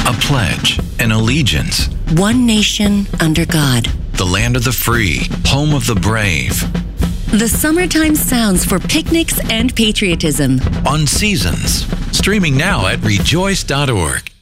A pledge, an allegiance. One nation under God. The land of the free, home of the brave. The summertime sounds for picnics and patriotism. On Seasons. Streaming now at rejoice.org.